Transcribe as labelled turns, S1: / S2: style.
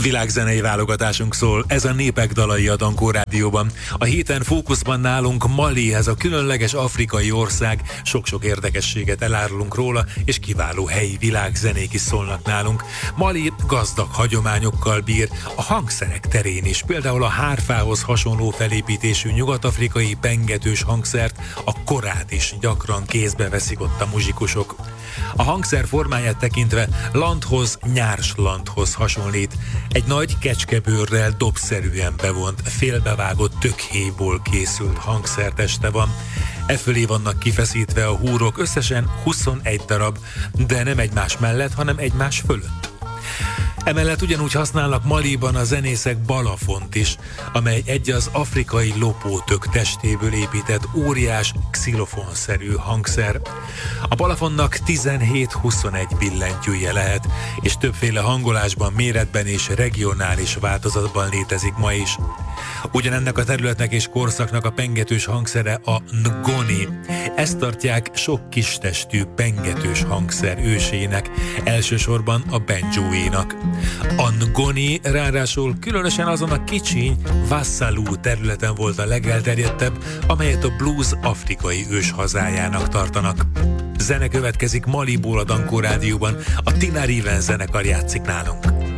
S1: Világzenei válogatásunk szól, ez a Népek dalai a Dankó Rádióban. A héten fókuszban nálunk Mali, ez a különleges afrikai ország, sok-sok érdekességet elárulunk róla, és kiváló helyi világzenék is szólnak nálunk. Mali gazdag hagyományokkal bír, a hangszerek terén is, például a hárfához hasonló felépítésű nyugat-afrikai pengetős hangszert, a korát is gyakran kézbe veszik ott a muzsikusok. A hangszer formáját tekintve landhoz, nyárslandhoz hasonlít. Egy nagy kecskebőrrel dobszerűen bevont, félbevágott tökhéjból készült hangszerteste van. Efölé vannak kifeszítve a húrok, összesen 21 darab, de nem egymás mellett, hanem egymás fölött. Emellett ugyanúgy használnak Maliban a zenészek balafont is, amely egy az afrikai lopótök testéből épített óriás xilofonszerű hangszer. A balafonnak 17-21 billentyűje lehet, és többféle hangolásban, méretben és regionális változatban létezik ma is. Ugyanennek a területnek és korszaknak a pengetős hangszere a ngoni. Ezt tartják sok kistestű pengetős hangszer ősének, elsősorban a banjóénak. A ngoni ráadásul különösen azon a kicsiny Vassalú területen volt a legelterjedtebb, amelyet a blues afrikai őshazájának tartanak. Zene következik Maliból a Dankó Rádióban, a Tina Riven zenekar játszik nálunk.